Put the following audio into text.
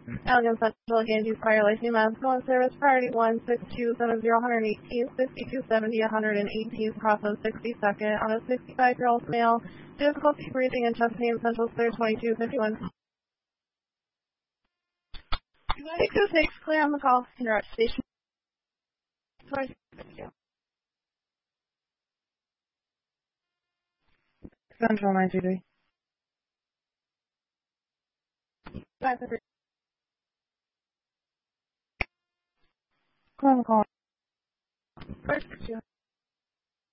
Allegan Central, Ganges, Prior Life, New Mexico, and Service Priority 16270, 118, 6270, 118, process 62nd, on a 65-year-old male, difficulty breathing and chest pain, Central Clear 2251. Take 26, clear on the call, interrupt station. Central 923. Call. First,